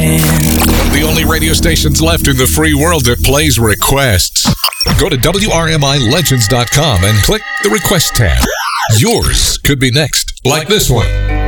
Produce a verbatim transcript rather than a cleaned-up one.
One of the only radio stations left in the free world that plays requests. Go to W R M I Legends dot com and click the Request tab. Yours could be next, like this one.